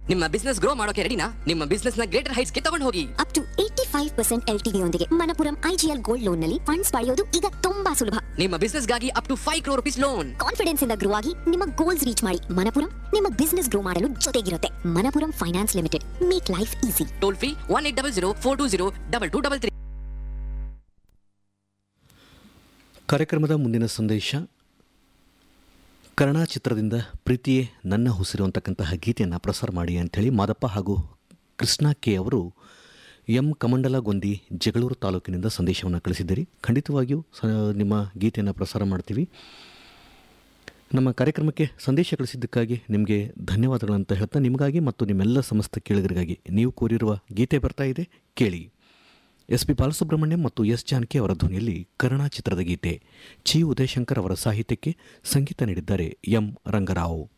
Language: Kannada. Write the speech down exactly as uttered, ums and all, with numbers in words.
ನಿಮ್ಮ ಬಿಸ್ನೆಸ್ ಗ್ರೋ ಮಾಡೋಕೆ ರೆಡಿನಾ? ನಿಮ್ಮ ಬಿಸ್ನೆಸ್ ನ ಗ್ರೇಟರ್ ಹೈಟ್ಸ್ ಗೆ ತಗೊಂಡು ಹೋಗಿ. Up to eighty five percent L T V ಯೊಂದಿಗೆ ಮಣಪುರಂ ಐಜಿಎಲ್ ಗೋಲ್ಡ್ ಲೋನ್ ನಲ್ಲಿ ಫಂಡ್ಸ್ ಪಡೆಯೋದು ಈಗ ತುಂಬಾ ಸುಲಭ. ನಿಮ್ಮ ಬಿಸ್ನೆಸ್ ಗಾಗಿ up to five crore rupees loan. Confidence ಇಂದ ಗ್ರೋ ಆಗಿ ನಿಮ್ಮ ಗೋಲ್ಸ್ ರೀಚ್ ಮಾಡಿ. ಮಣಪುರಂ ನಿಮ್ಮ ಬಿಸ್ನೆಸ್ ಗ್ರೋ ಮಾಡಲು ಜೊತೆಗಿರುತ್ತೆ. Manappuram finance limited, make life easy. Toll free one eight double zero four two zero double two double three. ಕಾರ್ಯಕ್ರಮದ ಮುಂದಿನ ಸಂದೇಶ, ಕರ್ಣ ಚಿತ್ರದಿಂದ ಪ್ರೀತಿಯೇ ನನ್ನ ಉಸಿರು ಅಂತಕ್ಕಂತಹ ಗೀತೆಯನ್ನು ಪ್ರಸಾರ ಮಾಡಿ ಅಂಥೇಳಿ ಮಾದಪ್ಪ ಹಾಗೂ ಕೃಷ್ಣ ಕೆ ಅವರು ಎಂ ಕಮಂಡಲಗೊಂದಿ ಜಗಳೂರು ತಾಲೂಕಿನಿಂದ ಸಂದೇಶವನ್ನು ಕಳಿಸಿದ್ದೀರಿ. ಖಂಡಿತವಾಗಿಯೂ ಸ ನಿಮ್ಮ ಗೀತೆಯನ್ನು ಪ್ರಸಾರ ಮಾಡ್ತೀವಿ. ನಮ್ಮ ಕಾರ್ಯಕ್ರಮಕ್ಕೆ ಸಂದೇಶ ಕಳಿಸಿದ್ದಕ್ಕಾಗಿ ನಿಮಗೆ ಧನ್ಯವಾದಗಳಂತ ಹೇಳ್ತಾ ನಿಮಗಾಗಿ ಮತ್ತು ನಿಮ್ಮೆಲ್ಲ ಸಮಸ್ತ ಕೇಳಿಗರಿಗಾಗಿ ನೀವು ಕೋರಿರುವ ಗೀತೆ ಬರ್ತಾ ಇದೆ, ಕೇಳಿ. ಎಸ್ ಪಿ ಬಾಲಸುಬ್ರಹ್ಮಣ್ಯಂ ಮತ್ತು ಎಸ್ ಜಾನಕಿ ಅವರ ಧ್ವನಿಯಲ್ಲಿ ಕರ್ಣ ಚಿತ್ರದ ಗೀತೆ. ಚಿ ಉದಯಶಂಕರ್ ಅವರ ಸಾಹಿತ್ಯಕ್ಕೆ ಸಂಗೀತ ನೀಡಿದ್ದಾರೆ ಎಂ ರಂಗರಾವ್.